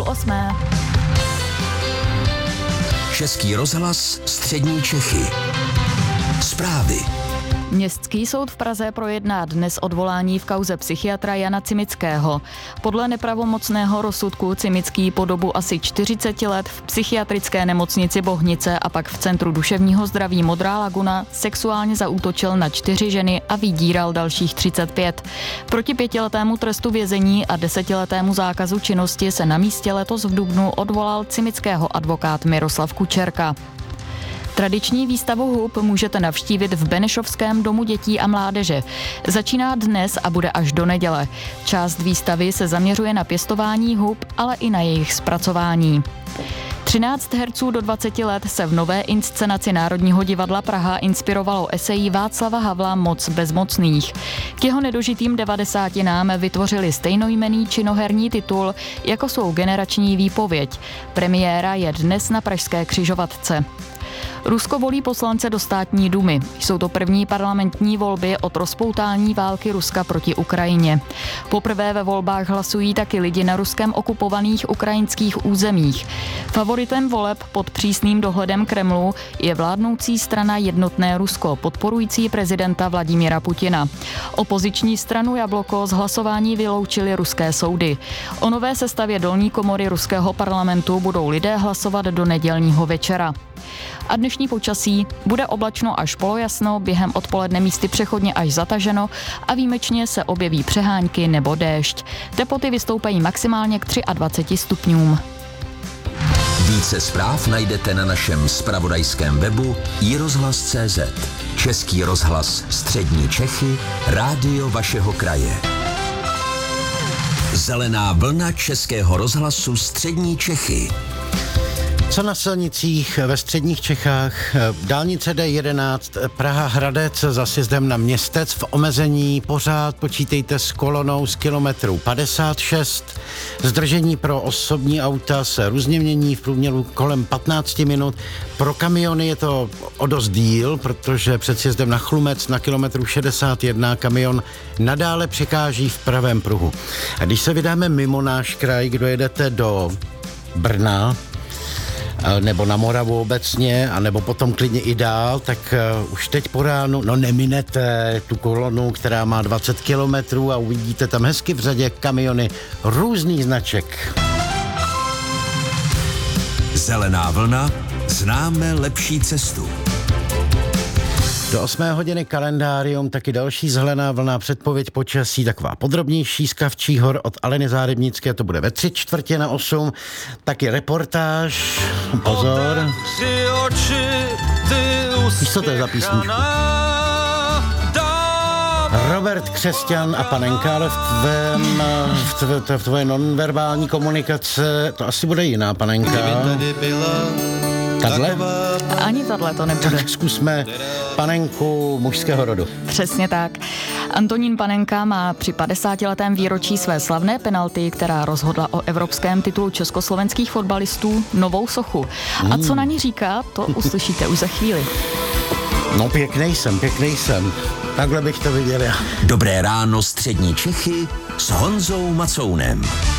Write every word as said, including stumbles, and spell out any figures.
osmé. Český rozhlas Střední Čechy. Zprávy. Městský soud v Praze projedná dnes odvolání v kauze psychiatra Jana Cimického. Podle nepravomocného rozsudku Cimický po dobu asi čtyřicet let v psychiatrické nemocnici Bohnice a pak v Centru duševního zdraví Modrá laguna sexuálně zaútočil na čtyři ženy a vydíral dalších třicet pět. Proti pětiletému trestu vězení a desetiletému zákazu činnosti se na místě letos v dubnu odvolal Cimického advokát Miroslav Kučerka. Tradiční výstavu hub můžete navštívit v Benešovském domu dětí a mládeže. Začíná dnes a bude až do neděle. Část výstavy se zaměřuje na pěstování hub, ale i na jejich zpracování. třináct herců do dvaceti let se v nové inscenaci Národního divadla Praha inspirovalo esejí Václava Havla Moc bezmocných. K jeho nedožitým devadesátinám vytvořili stejnojmenný činoherní titul jako svou generační výpověď. Premiéra je dnes na pražské Křižovatce. Rusko volí poslance do státní dumy. Jsou to první parlamentní volby od rozpoutání války Ruska proti Ukrajině. Poprvé ve volbách hlasují taky lidi na ruskem okupovaných ukrajinských územích. Favoritem voleb pod přísným dohledem Kremlu je vládnoucí strana Jednotné Rusko, podporující prezidenta Vladimíra Putina. Opoziční stranu Jabloko z hlasování vyloučily ruské soudy. O nové sestavě dolní komory ruského parlamentu budou lidé hlasovat do nedělního večera. A dnešní počasí: bude oblačno až polojasno, během odpoledne místy přechodně až zataženo a výjimečně se objeví přehánky nebo déšť. Teploty vystoupají maximálně k dvaceti třem stupňům. Více zpráv najdete na našem zpravodajském webu i rozhlas tečka cé zet. Český rozhlas Střední Čechy, rádio vašeho kraje. Zelená vlna Českého rozhlasu Střední Čechy. Co na silnicích ve středních Čechách? Dálnice D jedenáct Praha-Hradec za sjezdem na Městec v omezení pořád počítejte s kolonou z kilometru padesát šest. Zdržení pro osobní auta se různě mění, v průměru kolem patnáct minut. Pro kamiony je to o dost díl, protože před sjezdem na Chlumec na kilometru šedesát jedna kamion nadále překáží v pravém pruhu. A když se vydáme mimo náš kraj, kdo jedete do Brna, nebo na Moravu obecně, a nebo potom klidně i dál, tak uh, už teď po ránu, no neminete tu kolonu, která má dvacet kilometrů a uvidíte tam hezky v řadě kamiony různých značek. Zelená vlna, známe lepší cestu. Do osmé hodiny kalendárium, taky další zelená vlna, předpověď počasí, taková podrobnější z Kavčích hor od Aleny Zárybnické, to bude ve tři čtvrtě na osm, taky reportáž, pozor. Víš, co to je za písničku? Robert Křesťan a Panenka, ale v, tvém, v, tvé, v tvoje nonverbální komunikace to asi bude jiná Panenka. Tadle? Ani tadle to nebude. Tak zkusme Panenku mužského rodu. Přesně tak. Antonín Panenka má při padesátiletém výročí své slavné penalty, která rozhodla o evropském titulu československých fotbalistů, novou sochu. A co na ní říká, to uslyšíte už za chvíli. No pěknej jsem, pěknej jsem. Takhle bych to viděl já. Dobré ráno Střední Čechy s Honzou Macounem.